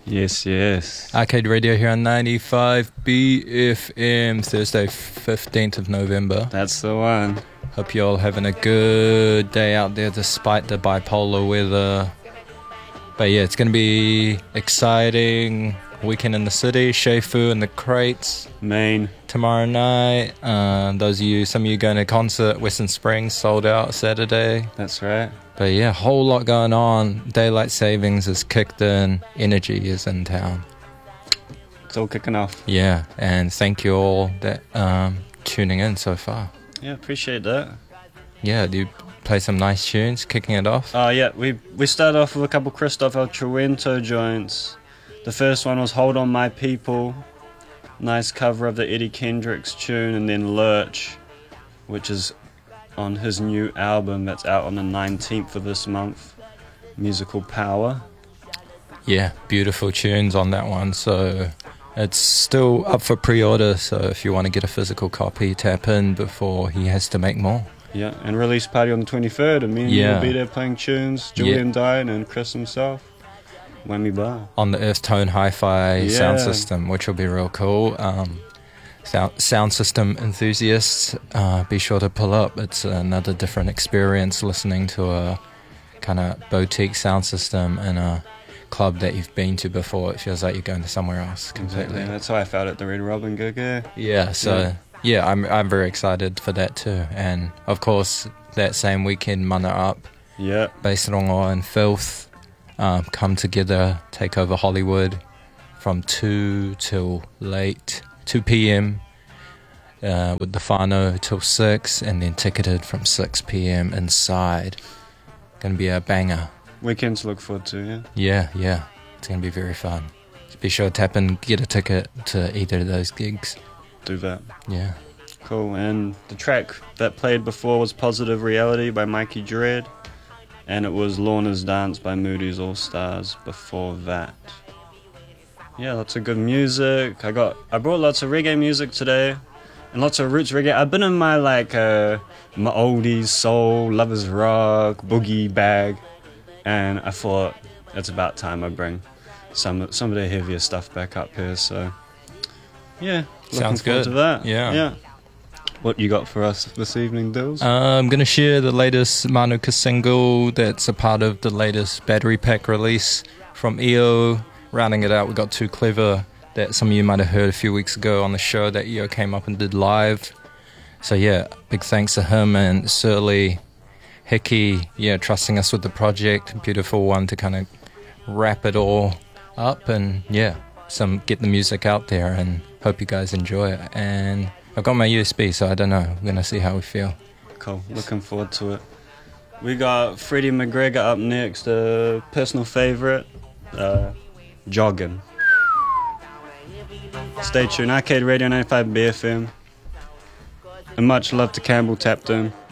Yes, yes. Arcade Radio here on 95 BFM, Thursday 15th of November. That's the one. Hope you're all having a good day out there despite the bipolar weather. But yeah, it's going to be exciting. Weekend in the city, Shefu and the Crates. Main. Tomorrow night. Some of you going to concert, Western Springs, sold out Saturday. That's right. But yeah, whole lot going on. Daylight savings is kicked in. Energy is in town. It's all kicking off. Yeah, and thank you all that tuning in so far. Yeah, appreciate that. Yeah, do you play some nice tunes, kicking it off? Yeah, we started off with a couple Christoph El Truento joints. The first one was Hold On My People. Nice cover of the Eddie Kendricks tune, and then Lurch, which is on his new album that's out on the 19th of this month, Musical Power. Yeah, beautiful tunes on that one. So it's still up for pre-order, so if you want to get a physical copy, tap in before he has to make more. Yeah, and release party on the 23rd, and me and you will be there playing tunes, Julian Dine and Chris himself. Whammy bar. On the Earth Tone Hi-Fi sound system, which will be real cool. Sound system enthusiasts, be sure to pull up. It's another different experience listening to a kind of boutique sound system in a club that you've been to before. It feels like you're going to somewhere else completely. Exactly. That's how I felt at the Red Robin gig. Yeah, I'm very excited for that too. And of course, that same weekend, Mana Up, Baserongo and Filth come together, take over Hollywood from 2 till late 2 p.m. With the whānau till 6, and then ticketed from 6 p.m. inside. Gonna be a banger. Weekend to look forward to, yeah? Yeah. It's gonna be very fun. Be sure to tap in, get a ticket to either of those gigs. Do that. Yeah. Cool. And the track that played before was Positive Reality by Mikey Dread. And it was Lorna's Dance by Moody's All Stars before that. Yeah, lots of good music. I brought lots of reggae music today. And lots of roots reggae. I've been in my my oldies, soul, lovers rock, boogie bag, and I thought it's about time I bring some of the heavier stuff back up here. So yeah, sounds good. To that. Yeah. What you got for us this evening, Dills? I'm gonna share the latest Manuka single that's a part of the latest Battery Pack release from EO. Rounding it out, we got Too Clever, that some of you might have heard a few weeks ago on the show that EO came up and did live. So yeah, big thanks to him and Surly Hickey, trusting us with the project. Beautiful one to kind of wrap it all up and get the music out there, and hope you guys enjoy it. And I've got my USB, so I don't know. We're going to see how we feel. Cool. Looking forward to it. We got Freddie McGregor up next, a personal favourite, Joggin'. Stay tuned. Arcade Radio 95 BFM. And much love to Campbell Tapton.